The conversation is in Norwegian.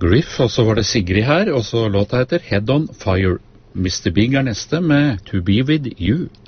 Griff, og så var det Sigrid her, og så låta heter Head on Fire. Mr. Big er neste med To Be With You.